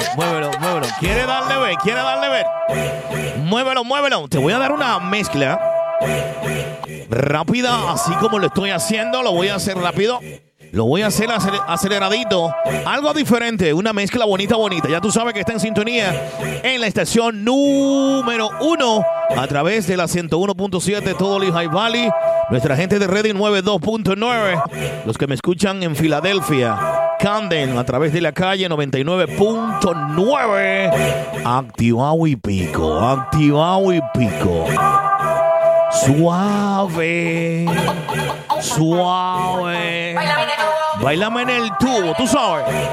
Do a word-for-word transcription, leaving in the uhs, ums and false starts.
muévelo, muévelo. ¿Quiere darle ver? ¿Quiere darle ver? Muévelo, muévelo. Te voy a dar una mezcla rápida, así como lo estoy haciendo. Lo voy a hacer rápido. Lo voy a hacer aceleradito. Algo diferente. Una mezcla bonita, bonita. Ya tú sabes que está en sintonía en la estación número uno a través de la ciento uno punto siete todo Lehigh Valley. Nuestra gente de Reading noventa y dos punto nueve. Los que me escuchan en Filadelfia, Camden, a través de la calle noventa y nueve punto nueve. Activado y pico. Activado y pico. Suave. Suave. Báilame en el tubo, tú sabes.